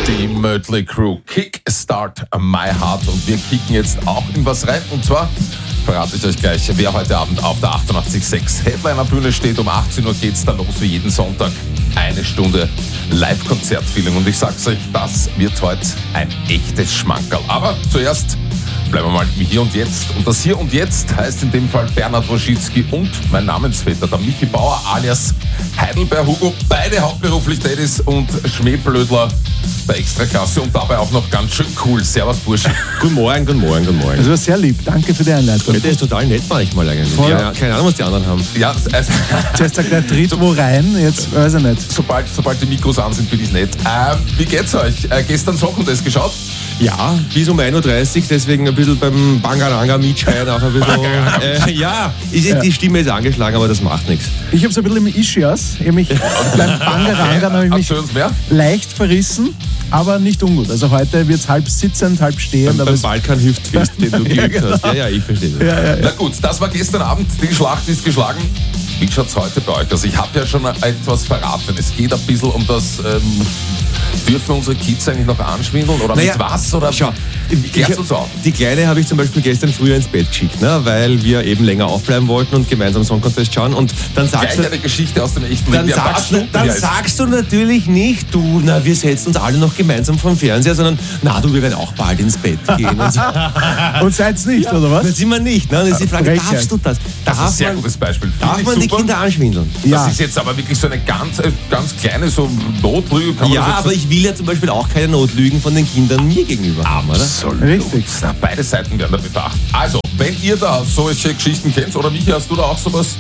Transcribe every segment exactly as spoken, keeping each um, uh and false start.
Die Mötley Crüe, Kickstart My Heart, und wir kicken jetzt auch in was rein, und zwar verrate ich euch gleich, wer heute Abend auf der achtundachtzig Komma sechs Headliner-Bühne steht. Um achtzehn Uhr geht's da los, wie jeden Sonntag. Eine Stunde Live-Konzert-Feeling, und ich sag's euch, das wird heute ein echtes Schmankerl. Aber zuerst bleiben wir mal im Hier und Jetzt. Und das Hier und Jetzt heißt in dem Fall Bernhard Waschitzky und mein Namensvetter, der Michi Bauer alias Heidelberg Hugo, beide hauptberuflich Daddys und Schmähblödler der Extraklasse und dabei auch noch ganz schön cool. Servus, Bursche. Guten Morgen, guten Morgen, guten Morgen. Das war sehr lieb, danke für die Einleitung. Ja, der ist total nett manchmal eigentlich. Voll. Ja, keine Ahnung, was die anderen haben. Ja, also, Zuerst sagt er, tritt wo rein, jetzt weiß ich nicht. sobald, sobald die Mikros an sind, bin ich nett. Ähm, wie geht's euch? Äh, gestern Song Contest geschaut? Ja, bis um ein Uhr dreißig, deswegen ein bisschen beim Bangaranga mitschreien auch ein bisschen. äh, ja, ist, Ja. die Stimme ist angeschlagen, aber das macht nichts. Ich habe so ein bisschen im Ischias, ich hab mich, beim Bangaranga habe ich mich Erzähl uns mehr. leicht verrissen, aber nicht ungut. Also heute wird es halb sitzend, halb stehend. aber Beim es, Balkan-Hüftfist, den du Ja, geübt genau. hast. Ja, ja, ich verstehe das. ja, ja, ja. Na gut, das war gestern Abend, die Schlacht ist geschlagen. Wie schaut's heute bei euch aus? Ich habe ja schon etwas verraten. Es geht ein bisschen um das, ähm, dürfen unsere Kids eigentlich noch anschwindeln? Oder Naja, mit was? Oder schau, klärt's ich- uns auf. Die Kleine habe ich zum Beispiel gestern früher ins Bett geschickt, ne, weil wir eben länger aufbleiben wollten und gemeinsam Song Contest schauen. Und dann sagst Gleich du... eine Geschichte aus dem echten Dann, Leben. Wer sagst, war du, dann ja, sagst du natürlich nicht, du, na, wir setzen uns alle noch gemeinsam vom Fernseher, sondern, na, du, wir werden auch bald ins Bett gehen. Und so. Und seid's nicht, oder Das was? sind wir nicht. Ne? Und das ist die Frage, Frechheit. darfst du das? Das ist ein Darf sehr man, gutes Beispiel. Finde darf ich man die super. Kinder anschwindeln? Ja. Das ist jetzt aber wirklich so eine ganz, äh, ganz kleine so Notlüge. Kann man Ja, das jetzt aber ich will ja zum Beispiel auch keine Notlügen von den Kindern mir gegenüber haben, oder? Absolut. Richtig. Na, beide Seiten werden da bedacht. Also, wenn ihr da solche Geschichten kennt, oder Michi, hast du da auch sowas?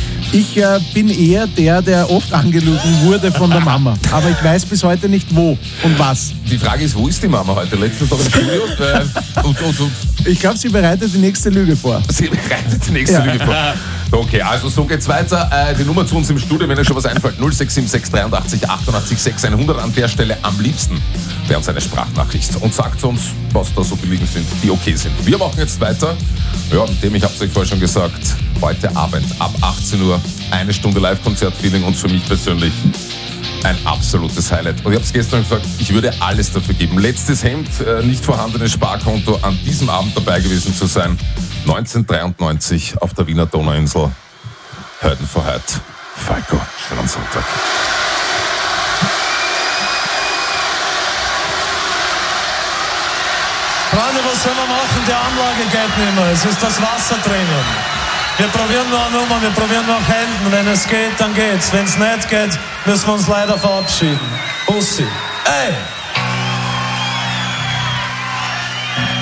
Ich äh, bin eher der, der oft angelogen wurde von der Mama. Aber ich weiß bis heute nicht wo und was. Die Frage ist, wo ist die Mama heute? Letztens noch im Studio. äh, und, und, und Ich glaube, sie bereitet die nächste Lüge vor. sie bereitet die nächste Ja. Lüge vor. Okay, also so geht's weiter. Äh, die Nummer zu uns im Studio, wenn euch schon was einfällt, null sechs sieben sechs dreiundachtzig achtundachtzig sechs hundert. An der Stelle am liebsten wäre uns eine Sprachnachricht und sagt uns, was da so Belegen sind, die okay sind. Wir machen jetzt weiter. Ja, mit dem, ich habe es euch vorher schon gesagt, heute Abend ab achtzehn Uhr eine Stunde Live-Konzert-Feeling und für mich persönlich ein absolutes Highlight. Und ich habe es gestern gesagt, ich würde alles dafür geben. Letztes Hemd, äh, nicht vorhandenes Sparkonto, an diesem Abend dabei gewesen zu sein. neunzehnhundertdreiundneunzig auf der Wiener Donauinsel. Heiden vor Heid. Falco, schönen Sonntag. Freunde, was sollen wir machen? Die Anlage geht nicht mehr. Es ist das Wasser drinnen. Wir probieren noch eine Nummer, wir probieren noch Händen. Wenn es geht, dann geht's. Wenn es nicht geht, müssen wir uns leider verabschieden. Bussi. Ey!